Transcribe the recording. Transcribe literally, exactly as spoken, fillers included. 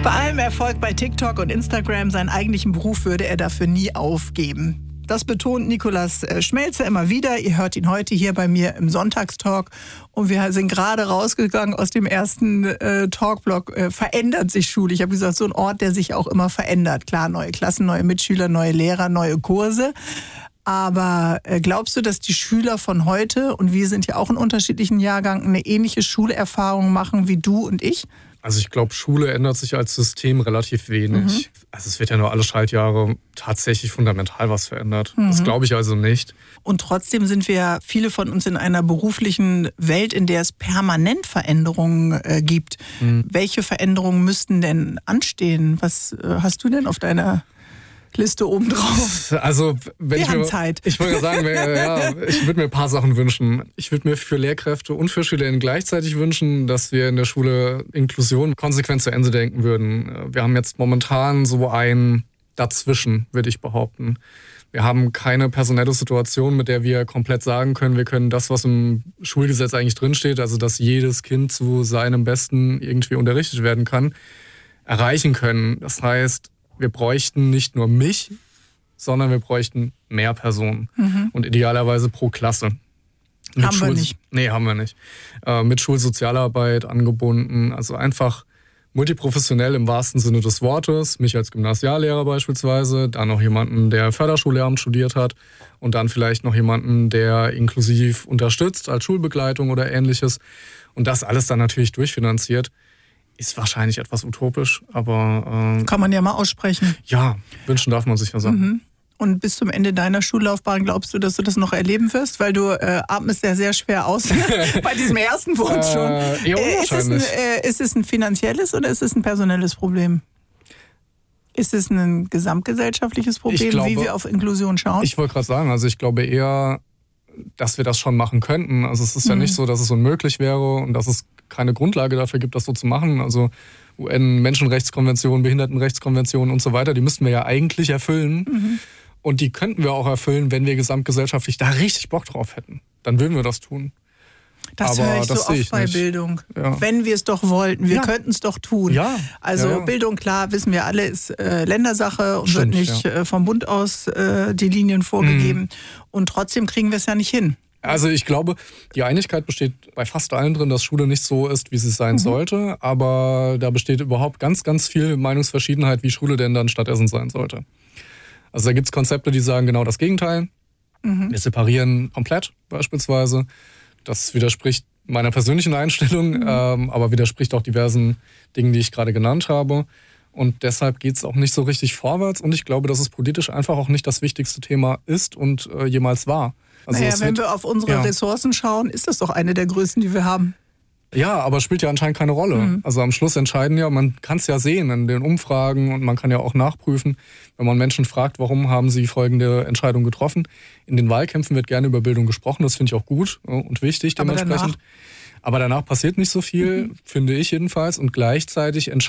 Bei allem Erfolg bei TikTok und Instagram, seinen eigentlichen Beruf würde er dafür nie aufgeben. Das betont Nikolaus Schmelzer immer wieder. Ihr hört ihn heute hier bei mir im Sonntagstalk. Und wir sind gerade rausgegangen aus dem ersten äh, Talkblock. Äh, verändert sich Schule. Ich habe gesagt, so ein Ort, der sich auch immer verändert. Klar, neue Klassen, neue Mitschüler, neue Lehrer, neue Kurse. Aber äh, glaubst du, dass die Schüler von heute, und wir sind ja auch in unterschiedlichen Jahrgängen, eine ähnliche Schulerfahrung machen wie du und ich? Also ich glaube, Schule ändert sich als System relativ wenig. Mhm. Also es wird ja nur alle Schaltjahre tatsächlich fundamental was verändert. Mhm. Das glaube ich also nicht. Und trotzdem sind wir, viele von uns, in einer beruflichen Welt, in der es permanent Veränderungen äh, gibt. Mhm. Welche Veränderungen müssten denn anstehen? Was äh, hast du denn auf deiner Liste oben drauf? Also, wenn Wir ich haben mir, Zeit. Ich wollte sagen, ja, ich würde mir ein paar Sachen wünschen. Ich würde mir für Lehrkräfte und für SchülerInnen gleichzeitig wünschen, dass wir in der Schule Inklusion konsequent zu Ende denken würden. Wir haben jetzt momentan so ein Dazwischen, würde ich behaupten. Wir haben keine personelle Situation, mit der wir komplett sagen können, wir können das, was im Schulgesetz eigentlich drinsteht, also dass jedes Kind zu seinem Besten irgendwie unterrichtet werden kann, erreichen können. Das heißt, wir bräuchten nicht nur mich, sondern wir bräuchten mehr Personen. Mhm. Und idealerweise pro Klasse. Mit haben Schul- wir nicht. Nee, haben wir nicht. Äh, mit Schulsozialarbeit angebunden. Also einfach multiprofessionell im wahrsten Sinne des Wortes. Mich als Gymnasiallehrer beispielsweise. Dann noch jemanden, der Förderschullehramt studiert hat. Und dann vielleicht noch jemanden, der inklusiv unterstützt als Schulbegleitung oder ähnliches. Und das alles dann natürlich durchfinanziert. Ist wahrscheinlich etwas utopisch, aber... Äh, Kann man ja mal aussprechen. Ja, wünschen darf man sich ja sagen. Mhm. Und bis zum Ende deiner Schullaufbahn glaubst du, dass du das noch erleben wirst? Weil du äh, atmest ja sehr schwer aus bei diesem ersten Wunsch schon. Äh, ja, äh, ist, es ein, äh, ist es ein finanzielles oder ist es ein personelles Problem? Ist es ein gesamtgesellschaftliches Problem, glaube, wie wir auf Inklusion schauen? Ich wollte gerade sagen, also ich glaube eher, dass wir das schon machen könnten. Also es ist ja mhm. nicht so, dass es unmöglich wäre und dass es keine Grundlage dafür gibt, das so zu machen. Also U N-Menschenrechtskonvention, Behindertenrechtskonvention und so weiter, die müssten wir ja eigentlich erfüllen. Mhm. Und die könnten wir auch erfüllen, wenn wir gesamtgesellschaftlich da richtig Bock drauf hätten. Dann würden wir das tun. Das Aber höre ich das so oft ich bei nicht. Bildung. Ja. Wenn wir es doch wollten, wir Ja. könnten es doch tun. Ja. Also Ja, ja. Bildung, klar, wissen wir alle, ist äh, Ländersache und Stimmt, wird nicht ja. äh, vom Bund aus äh, die Linien vorgegeben. Mhm. Und trotzdem kriegen wir es ja nicht hin. Also ich glaube, die Einigkeit besteht bei fast allen drin, dass Schule nicht so ist, wie sie sein mhm. sollte. Aber da besteht überhaupt ganz, ganz viel Meinungsverschiedenheit, wie Schule denn dann stattdessen sein sollte. Also da gibt es Konzepte, die sagen genau das Gegenteil. Mhm. Wir separieren komplett beispielsweise. Das widerspricht meiner persönlichen Einstellung, mhm. ähm, aber widerspricht auch diversen Dingen, die ich gerade genannt habe. Und deshalb geht es auch nicht so richtig vorwärts. Und ich glaube, dass es politisch einfach auch nicht das wichtigste Thema ist und äh, jemals war. Also naja, wenn wird, wir auf unsere ja. Ressourcen schauen, ist das doch eine der größten, die wir haben. Ja, aber spielt ja anscheinend keine Rolle. Mhm. Also am Schluss entscheiden ja, man kann es ja sehen in den Umfragen und man kann ja auch nachprüfen, wenn man Menschen fragt, warum haben sie folgende Entscheidung getroffen. In den Wahlkämpfen wird gerne über Bildung gesprochen, das finde ich auch gut und wichtig dementsprechend. Aber danach, aber danach passiert nicht so viel, mhm. finde ich jedenfalls. Und gleichzeitig entscheidet